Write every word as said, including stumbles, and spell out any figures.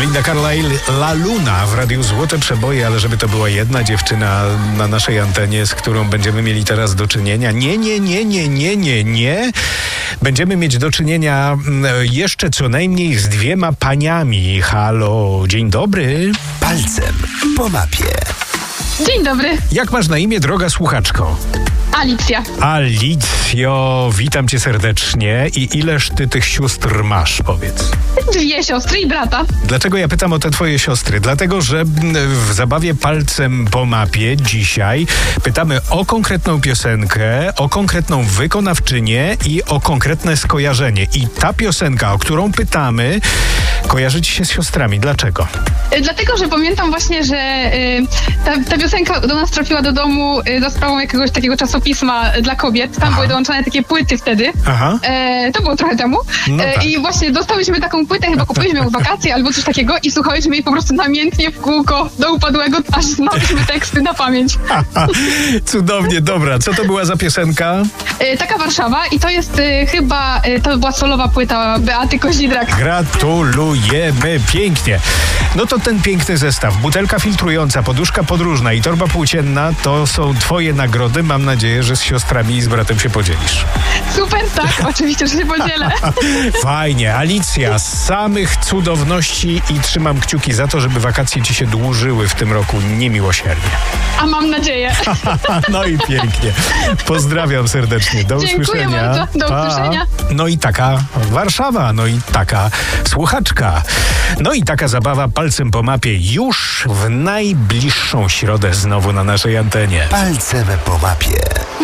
Belinda Carlisle, La Luna w Radiu Złote Przeboje, ale żeby to była jedna dziewczyna na naszej antenie, z którą będziemy mieli teraz do czynienia. Nie, nie, nie, nie, nie, nie, nie. Będziemy mieć do czynienia jeszcze co najmniej z dwiema paniami. Halo, dzień dobry. Palcem po mapie. Dzień dobry, Jak masz na imię, droga słuchaczko? Alicja. Alicjo, witam cię serdecznie. I ileż ty tych sióstr masz, powiedz? Dwie siostry i brata. Dlaczego ja pytam o te twoje siostry? Dlatego, że w zabawie palcem po mapie dzisiaj pytamy o konkretną piosenkę, o konkretną wykonawczynię i o konkretne skojarzenie. I ta piosenka, o którą pytamy, kojarzy ci się z siostrami. Dlaczego? Y, Dlatego, że pamiętam właśnie, że y, ta, ta piosenka do nas trafiła do domu y, za sprawą jakiegoś takiego czasopisma dla kobiet. Tam Aha. były dołączane takie płyty wtedy. Aha. E, to było trochę temu. No E, tak. I właśnie dostałyśmy taką płytę, chyba kupiliśmy ją w wakacje albo coś takiego i słuchałyśmy jej po prostu namiętnie w kółko do upadłego, aż znałyśmy teksty na pamięć. Cudownie, dobra. Co to była za piosenka? E, taka Warszawa i to jest y, chyba, y, to była solowa płyta Beaty Kozidrak. Gratulujemy, pięknie. No to ten piękny zestaw. Butelka filtrująca, poduszka podróżna i torba płócienna to są twoje nagrody. Mam nadzieję, że z siostrami i z bratem się podzielisz. Super, tak, oczywiście, że się podzielę. Fajnie. Alicja, z samych cudowności i trzymam kciuki za to, żeby wakacje ci się dłużyły w tym roku niemiłosiernie. A mam nadzieję. No i pięknie. Pozdrawiam serdecznie. Do Dziękuję usłyszenia. bardzo. Do Pa. usłyszenia. No i taka Warszawa, no i taka słuchaczka. No i taka zabawa palcem po mapie już w najbliższą środę znowu na naszej antenie. Palcem po mapie.